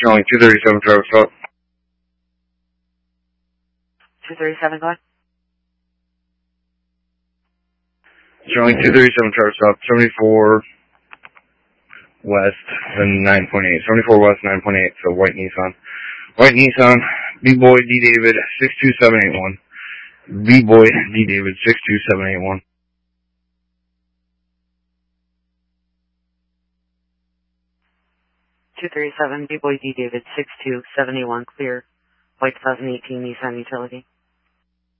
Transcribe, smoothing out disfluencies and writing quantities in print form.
Showing 237 Travis Scott. 237, go ahead. Showing 237 Travis Scott, 74 West, and 9.8. 74 West, 9.8, so white Nissan. White Nissan, B-Boy D. David, 62781. B-Boy D. David, 62781. B-Boy D. David, 62781, clear. White 2018 Nissan Utility.